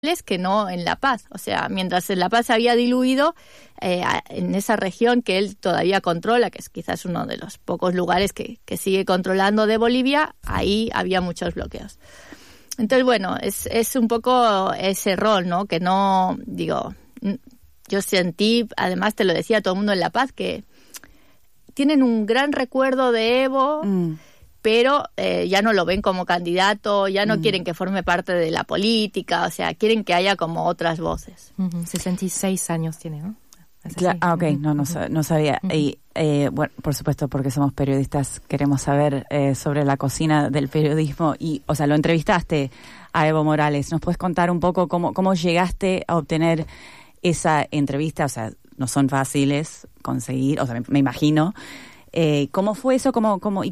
que no en La Paz. O sea, mientras en La Paz se había diluido, en esa región que él todavía controla, que es quizás uno de los pocos lugares que sigue controlando de Bolivia, ahí había muchos bloqueos. Entonces, bueno, es un poco ese rol, ¿no? Que no, digo, yo sentí, además te lo decía todo el mundo en La Paz, que tienen un gran recuerdo de Evo, pero ya no lo ven como candidato, ya no quieren que forme parte de la política, o sea, quieren que haya como otras voces. 66 años tiene, ¿no? Ok, no sabía. Y bueno, por supuesto, porque somos periodistas, queremos saber sobre la cocina del periodismo. Y, o sea, lo entrevistaste a Evo Morales. ¿Nos puedes contar un poco cómo llegaste a obtener esa entrevista? O sea, no son fáciles conseguir, o sea, me imagino. ¿Cómo fue eso? ¿Cómo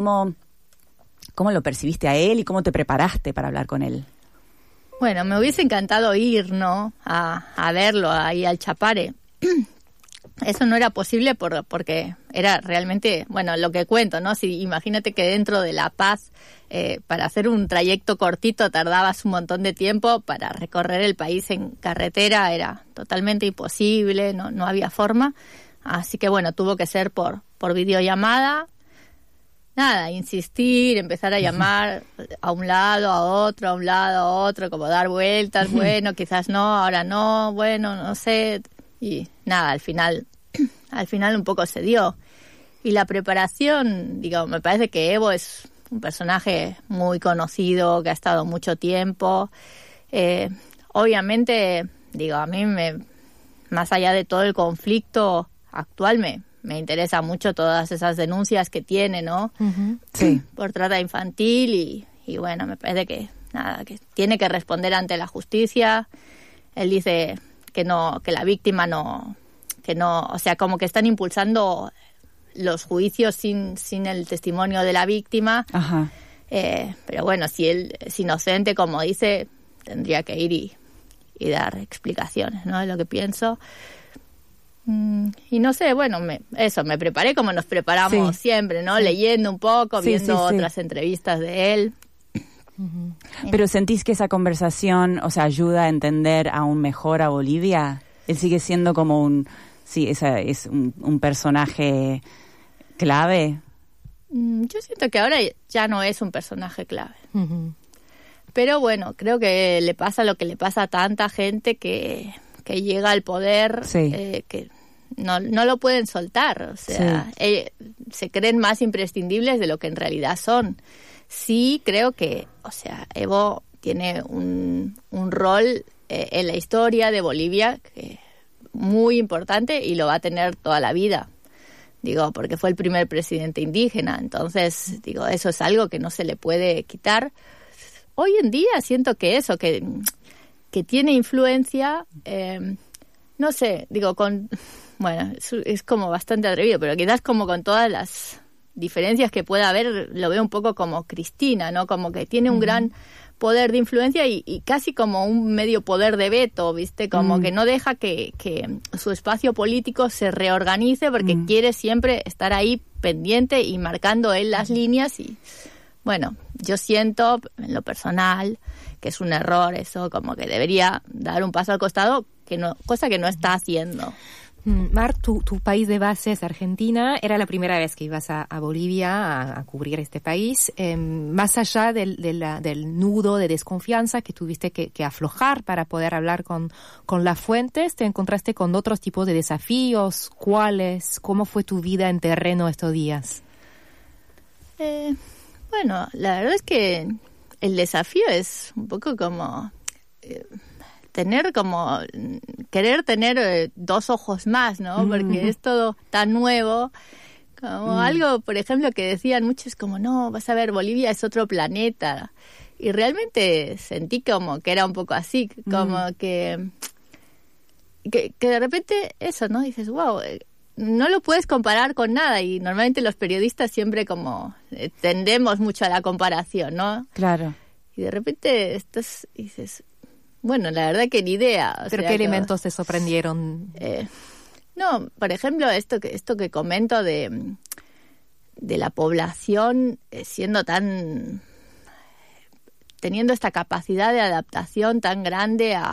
lo percibiste a él y cómo te preparaste para hablar con él? Bueno, me hubiese encantado ir, ¿no? A verlo ahí al Chapare. Eso no era posible porque era realmente, bueno, lo que cuento, ¿no? Si imagínate que dentro de La Paz, para hacer un trayecto cortito tardabas un montón de tiempo, para recorrer el país en carretera era totalmente imposible, no había forma. Así que bueno, tuvo que ser por videollamada. Nada, insistir, empezar a llamar a un lado, a otro, como dar vueltas, bueno, quizás no, ahora no, bueno, no sé. Y nada, al final un poco se dio. Y la preparación, digo, me parece que Evo es un personaje muy conocido, que ha estado mucho tiempo. Obviamente, digo, a mí más allá de todo el conflicto actual, me interesa mucho todas esas denuncias que tiene, ¿no? Sí. Por trata infantil y bueno, me parece que que tiene que responder ante la justicia. Él dice que la víctima no, o sea, como que están impulsando los juicios sin el testimonio de la víctima. Ajá. Pero bueno, si él es inocente, como dice, tendría que ir y dar explicaciones, ¿no? Es lo que pienso. Y no sé, bueno, me preparé como nos preparamos siempre, ¿no? Leyendo un poco, viendo otras entrevistas de él. Pero ¿sentís que esa conversación, o sea, ayuda a entender aún mejor a Bolivia? Él sigue siendo como es un personaje clave. Yo siento que ahora ya no es un personaje clave. Pero bueno, creo que le pasa lo que le pasa a tanta gente que llega al poder, que no lo pueden soltar. O sea, se creen más imprescindibles de lo que en realidad son. Sí, creo que, o sea, Evo tiene un rol en la historia de Bolivia que muy importante y lo va a tener toda la vida. Digo, porque fue el primer presidente indígena. Entonces, digo, eso es algo que no se le puede quitar. Hoy en día siento que eso, que tiene influencia, no sé, digo, bueno, es como bastante atrevido, pero quizás como con todas las diferencias que pueda haber, lo veo un poco como Cristina, ¿no? Como que tiene un gran poder de influencia y casi como un medio poder de veto, ¿viste? Como que no deja que su espacio político se reorganice porque quiere siempre estar ahí pendiente y marcando él las líneas y, bueno, yo siento en lo personal que es un error eso, como que debería dar un paso al costado, cosa que no está haciendo. Mar, tu país de base es Argentina. Era la primera vez que ibas a Bolivia a cubrir este país. Más allá del nudo de desconfianza que tuviste que aflojar para poder hablar con las fuentes, ¿te encontraste con otros tipos de desafíos? ¿Cuáles? ¿Cómo fue tu vida en terreno estos días? Bueno, la verdad es que el desafío es un poco como querer tener dos ojos más, ¿no? Porque es todo tan nuevo, como algo, por ejemplo, que decían muchos como, no, vas a ver, Bolivia es otro planeta. Y realmente sentí como que era un poco así, como que de repente eso, ¿no? Dices, wow, no lo puedes comparar con nada y normalmente los periodistas siempre como tendemos mucho a la comparación, ¿no? Claro. Y de repente dices, bueno, la verdad que ni idea. ¿Pero qué elementos te sorprendieron? No, por ejemplo, esto que comento de la población siendo tan teniendo esta capacidad de adaptación tan grande